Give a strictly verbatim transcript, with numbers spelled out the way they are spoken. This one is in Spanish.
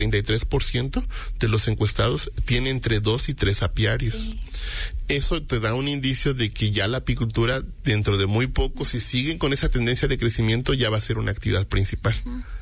treinta y tres por ciento de los encuestados tiene entre dos y tres apiarios. Sí. Eso te da un indicio de que ya la apicultura, dentro de muy poco, si siguen con esa tendencia de crecimiento, ya va a ser una actividad principal. Uh-huh.